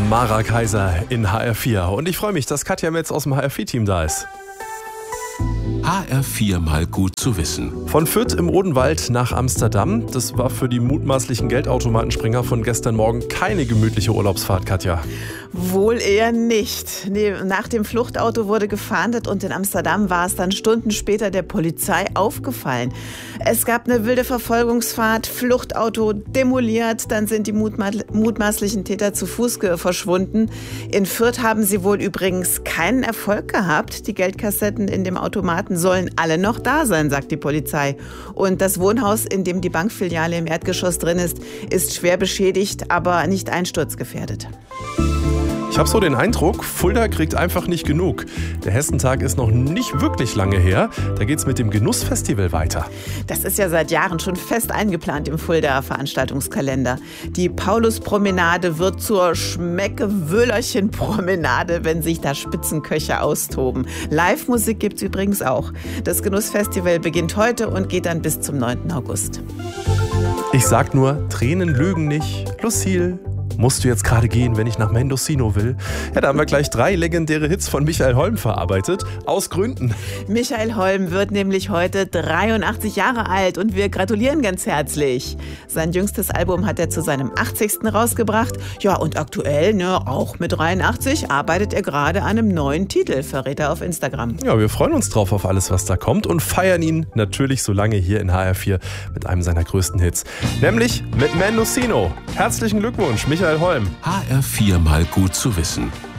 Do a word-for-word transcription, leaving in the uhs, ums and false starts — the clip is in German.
Mara Kaiser in H R vier. Und ich freue mich, dass Katja Metz aus dem H R vier-Team da ist. H R vier mal gut zu wissen. Von Fürth im Odenwald nach Amsterdam. Das war für die mutmaßlichen Geldautomatenspringer von gestern Morgen keine gemütliche Urlaubsfahrt, Katja. Wohl eher nicht. Nee, nach dem Fluchtauto wurde gefahndet und in Amsterdam war es dann Stunden später der Polizei aufgefallen. Es gab eine wilde Verfolgungsfahrt, Fluchtauto demoliert, dann sind die mutma- mutmaßlichen Täter zu Fuß ge- verschwunden. In Fürth haben sie wohl übrigens keinen Erfolg gehabt. Die Geldkassetten in dem Automaten sollen alle noch da sein, sagt die Polizei. Und das Wohnhaus, in dem die Bankfiliale im Erdgeschoss drin ist, ist schwer beschädigt, aber nicht einsturzgefährdet. Ich habe so den Eindruck, Fulda kriegt einfach nicht genug. Der Hessentag ist noch nicht wirklich lange her. Da geht's mit dem Genussfestival weiter. Das ist ja seit Jahren schon fest eingeplant im Fuldaer Veranstaltungskalender. Die Pauluspromenade wird zur Schmecke-Wöhlerchen-Promenade, wenn sich da Spitzenköche austoben. Live-Musik gibt's übrigens auch. Das Genussfestival beginnt heute und geht dann bis zum neunten August. Ich sag nur, Tränen lügen nicht. Lucille, musst du jetzt gerade gehen, wenn ich nach Mendocino will? Ja, da haben wir gleich drei legendäre Hits von Michael Holm verarbeitet. Aus Gründen. Michael Holm wird nämlich heute dreiundachtzig Jahre alt und wir gratulieren ganz herzlich. Sein jüngstes Album hat er zu seinem achtzigsten rausgebracht. Ja, und aktuell, ne, auch mit dreiundachtzig, arbeitet er gerade an einem neuen Titel, verrät er auf Instagram. Ja, wir freuen uns drauf auf alles, was da kommt und feiern ihn natürlich so lange hier in H R vier mit einem seiner größten Hits. Nämlich mit Mendocino. Herzlichen Glückwunsch, Michael Holm. H R vier mal gut zu wissen.